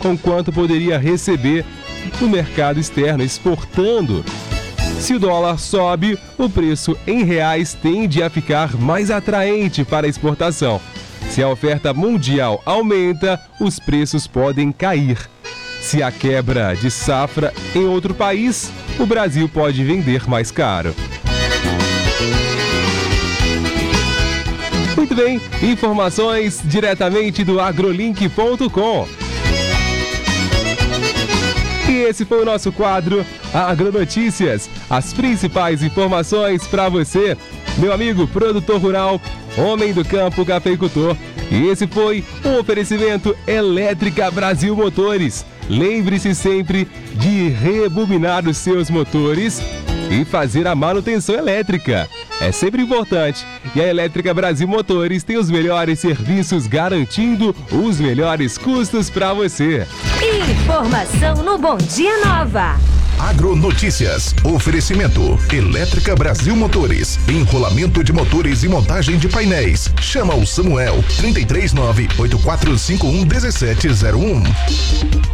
com quanto poderia receber no mercado externo exportando. Se o dólar sobe, o preço em reais tende a ficar mais atraente para a exportação. Se a oferta mundial aumenta, os preços podem cair. Se há quebra de safra em outro país, o Brasil pode vender mais caro. Muito bem, informações diretamente do agrolink.com. E esse foi o nosso quadro Agronotícias, as principais informações para você, meu amigo produtor rural, homem do campo, cafeicultor. E esse foi um oferecimento Elétrica Brasil Motores. Lembre-se sempre de rebobinar os seus motores e fazer a manutenção elétrica. É sempre importante. E a Elétrica Brasil Motores tem os melhores serviços, garantindo os melhores custos para você. Informação no Bom Dia Nova. Agronotícias. Oferecimento Elétrica Brasil Motores. Enrolamento de motores e montagem de painéis. Chama o Samuel 339-8451-1701.